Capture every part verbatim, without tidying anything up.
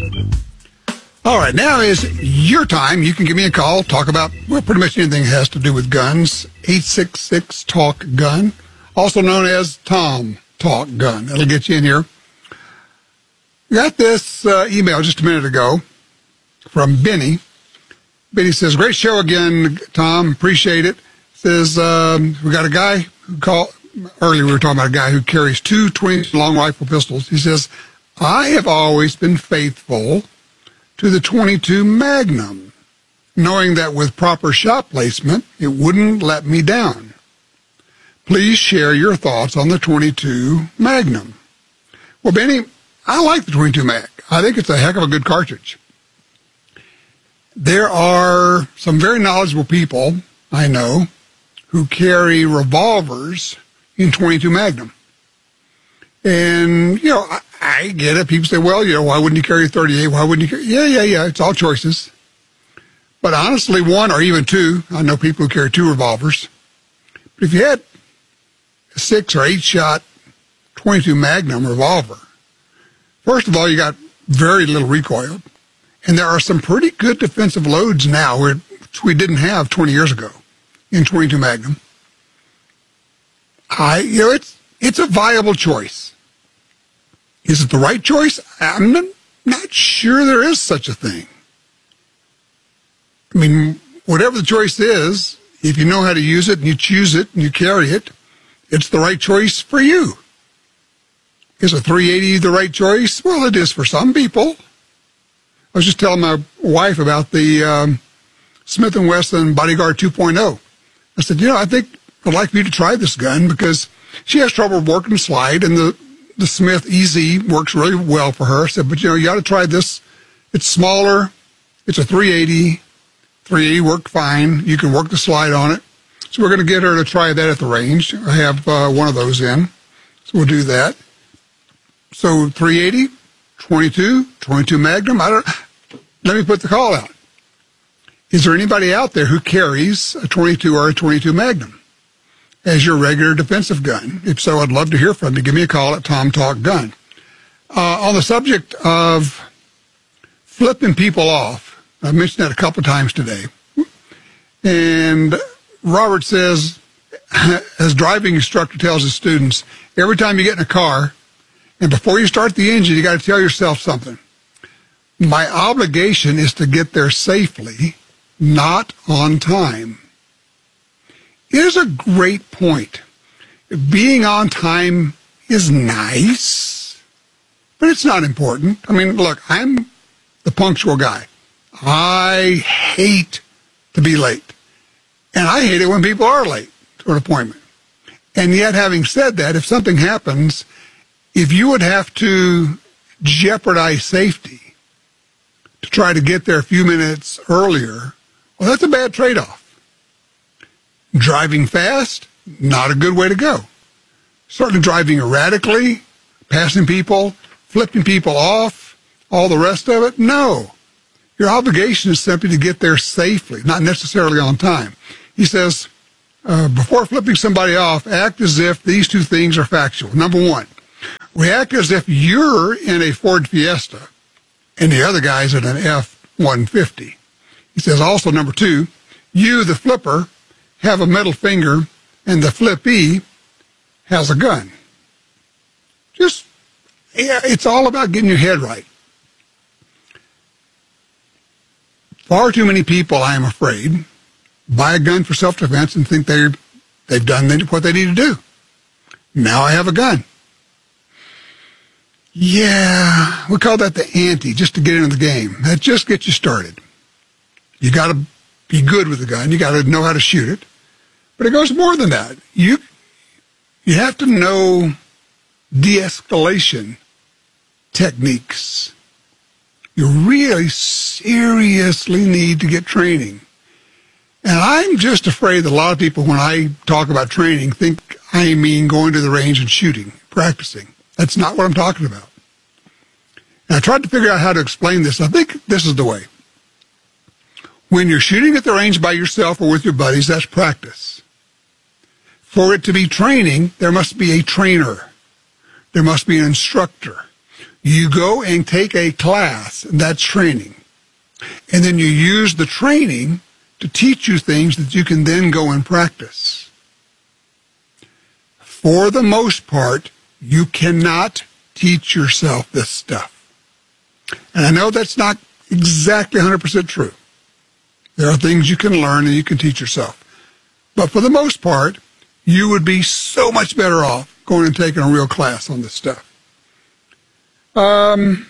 All right, now is your time. You can give me a call, talk about, well, pretty much anything that has to do with guns. eight six six, talk gun, also known as Tom Talk Gun. That'll get you in here. Got this uh, email just a minute ago from Benny. Benny says, great show again, Tom. Appreciate it. Says, um, we got a guy who called, earlier we were talking about a guy who carries two twenty long rifle pistols. He says, I have always been faithful to the twenty-two Magnum, knowing that with proper shot placement, it wouldn't let me down. Please share your thoughts on the twenty-two Magnum. Well, Benny, I like the twenty-two Mag. I think it's a heck of a good cartridge. There are some very knowledgeable people I know who carry revolvers in twenty-two Magnum. And, you know, I, I get it. People say, well, you know, why wouldn't you carry a thirty-eight? Why wouldn't you carry? Yeah, yeah, yeah. It's all choices. But honestly, one or even two, I know people who carry two revolvers. But if you had a six or eight shot twenty-two Magnum revolver, first of all, you got very little recoil. And there are some pretty good defensive loads now, which we didn't have twenty years ago in twenty-two Magnum. I, you know, it's, it's a viable choice. Is it the right choice? I'm not, not sure there is such a thing. I mean, whatever the choice is, if you know how to use it and you choose it and you carry it, it's the right choice for you. Is a three eighty the right choice? Well, it is for some people. I was just telling my wife about the um, Smith and Wesson Bodyguard two point oh. I said, you know, I think I'd like for you to try this gun because she has trouble working slide, and the, the Smith E Z works really well for her. I said, but, you know, you got to try this. It's smaller. It's a three eighty. three eighty worked fine. You can work the slide on it. So we're going to get her to try that at the range. I have uh, one of those in. So we'll do that. So three eighty, twenty-two, twenty-two Magnum. I don't. Let me put the call out. Is there anybody out there who carries a twenty-two or a twenty-two Magnum as your regular defensive gun? If so, I'd love to hear from you. Give me a call at Tom Talk Gun. Uh, on the subject of flipping people off, I've mentioned that a couple times today. And Robert says, as driving instructor tells his students, every time you get in a car, and before you start the engine, you got to tell yourself something. My obligation is to get there safely, not on time. It is a great point. Being on time is nice, but it's not important. I mean, look, I'm the punctual guy. I hate to be late. And I hate it when people are late to an appointment. And yet, having said that, if something happens, if you would have to jeopardize safety to try to get there a few minutes earlier, well, that's a bad trade-off. Driving fast, not a good way to go. Certainly driving erratically, passing people, flipping people off, all the rest of it, no. Your obligation is simply to get there safely, not necessarily on time. He says, uh, before flipping somebody off, act as if these two things are factual. Number one, react as if you're in a Ford Fiesta and the other guy's in an F one fifty. He says also, number two, you, the flipper, have a middle finger and the flippee has a gun. Just, yeah, it's all about getting your head right. Far too many people, I am afraid, buy a gun for self-defense and think they're, they've done what they need to do. Now I have a gun. Yeah, we call that the ante, just to get into the game. That just gets you started. You got to be good with the gun. You got to know how to shoot it. But it goes more than that. You, you have to know de-escalation techniques. You really seriously need to get training. And I'm just afraid that a lot of people, when I talk about training, think I mean going to the range and shooting, practicing. That's not what I'm talking about. And I tried to figure out how to explain this. I think this is the way. When you're shooting at the range by yourself or with your buddies, that's practice. For it to be training, there must be a trainer. There must be an instructor. You go and take a class, and that's training. And then you use the training to teach you things that you can then go and practice. For the most part, you cannot teach yourself this stuff. And I know that's not exactly one hundred percent true. There are things you can learn and you can teach yourself. But for the most part, you would be so much better off going and taking a real class on this stuff. Um,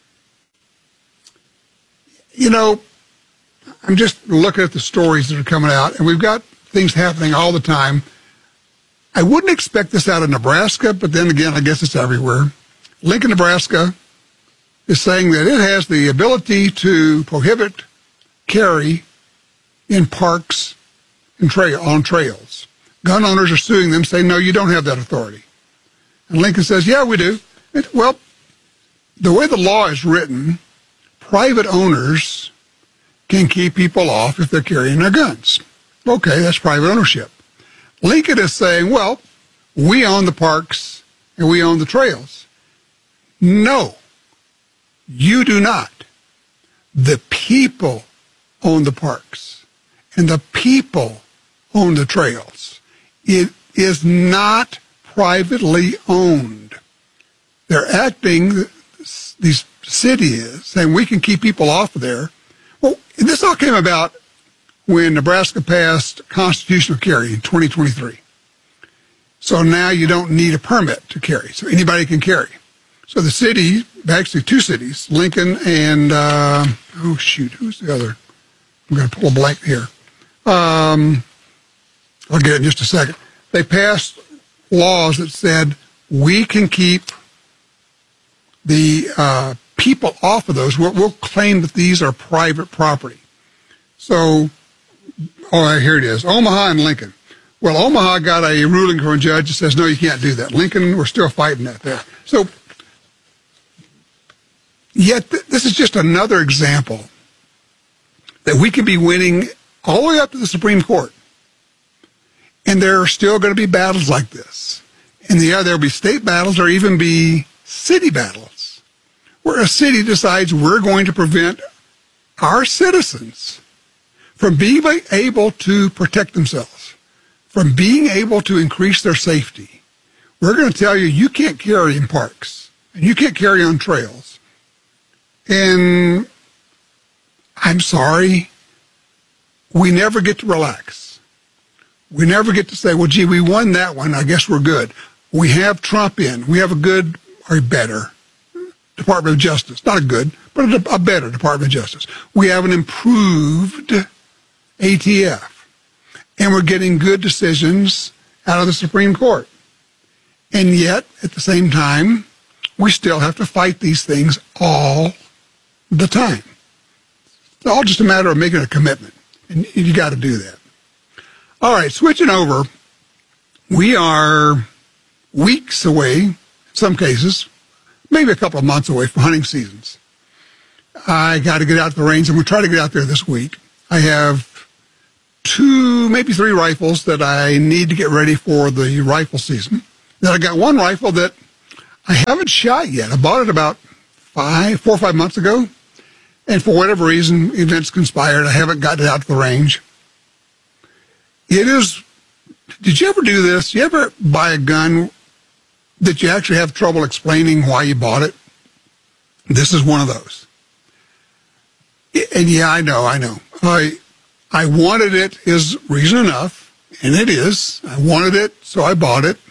you know, I'm just looking at the stories that are coming out, and we've got things happening all the time. I wouldn't expect this out of Nebraska, but then again, I guess it's everywhere. Lincoln, Nebraska is saying that it has the ability to prohibit carry in parks and trail on trails. Gun owners are suing them, saying, no, you don't have that authority. And Lincoln says, yeah, we do. It, well, the way the law is written, private owners can keep people off if they're carrying their guns. Okay, that's private ownership. Lincoln is saying, well, we own the parks and we own the trails. No, you do not. The people own the parks and the people own the trails. It is not privately owned. They're acting, these city is, saying we can keep people off of there. Well, this all came about when Nebraska passed constitutional carry in twenty twenty-three. So now you don't need a permit to carry, so anybody can carry. So the city, actually two cities, Lincoln and, uh, oh shoot, who's the other? I'm going to pull a blank here. Um, I'll get it in just a second. They passed laws that said we can keep the uh, people off of those. We'll, we'll claim that these are private property. So, oh, here it is, Omaha and Lincoln. Well, Omaha got a ruling from a judge that says, no, you can't do that. Lincoln, we're still fighting that there. So, yet th- this is just another example that we can be winning all the way up to the Supreme Court. And there are still going to be battles like this. And the, there will be state battles or even be city battles where a city decides we're going to prevent our citizens from being able to protect themselves, from being able to increase their safety. We're going to tell you you can't carry in parks and you can't carry on trails. And I'm sorry, we never get to relax. We never get to say, well, gee, we won that one. I guess we're good. We have Trump in. We have a good or better Department of Justice. Not a good, but a, a better Department of Justice. We have an improved A T F. And we're getting good decisions out of the Supreme Court. And yet, at the same time, we still have to fight these things all the time. It's all just a matter of making a commitment. And you got to do that. All right, switching over, we are weeks away, in some cases, maybe a couple of months away from hunting seasons. I got to get out to the range, and we'll try to get out there this week. I have two, maybe three rifles that I need to get ready for the rifle season. Then I got one rifle that I haven't shot yet. I bought it about five, four or five months ago, and for whatever reason, events conspired. I haven't gotten it out to the range. It is, did you ever do this? You ever buy a gun that you actually have trouble explaining why you bought it? This is one of those. And yeah, I know, I know. I, I wanted it is reason enough, and it is. I wanted it, so I bought it.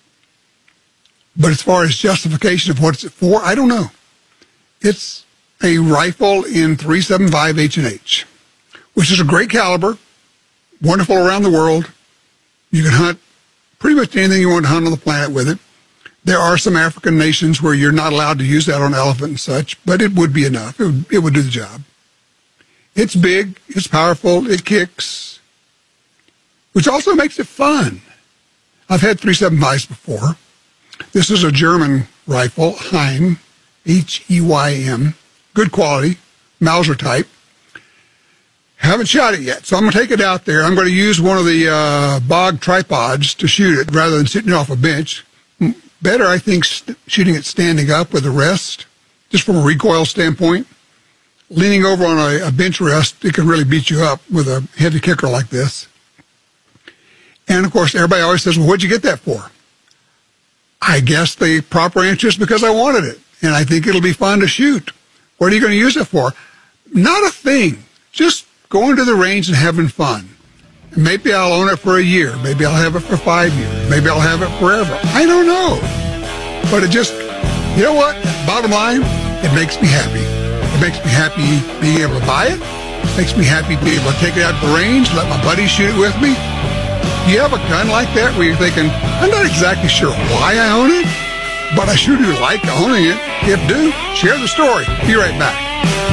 But as far as justification of what it's for, I don't know. It's a rifle in three seventy-five H and H, which is a great caliber. Wonderful around the world. You can hunt pretty much anything you want to hunt on the planet with it. There are some African nations where you're not allowed to use that on elephant and such, but it would be enough. It would, it would do the job. It's big. It's powerful. It kicks, which also makes it fun. I've had three seventy-fives before. This is a German rifle, Heym, H E Y M. Good quality, Mauser type. Haven't shot it yet, so I'm going to take it out there. I'm going to use one of the uh, Bog tripods to shoot it rather than sitting off a bench. Better, I think, st- shooting it standing up with a rest. just from a recoil standpoint. Leaning over on a, a bench rest, it can really beat you up with a heavy kicker like this. And, of course, everybody always says, well, what'd you get that for? I guess the proper answer is because I wanted it, and I think it'll be fun to shoot. What are you going to use it for? Not a thing. Just going to the range and having fun. And maybe I'll own it for a year. Maybe I'll have it for five years. Maybe I'll have it forever. I don't know. But it just, you know what? Bottom line, it makes me happy. It makes me happy being able to buy it. It makes me happy being able to take it out to the range, let my buddies shoot it with me. Do you have a gun like that where you're thinking, I'm not exactly sure why I own it, but I sure do like owning it? If do, share the story. Be right back.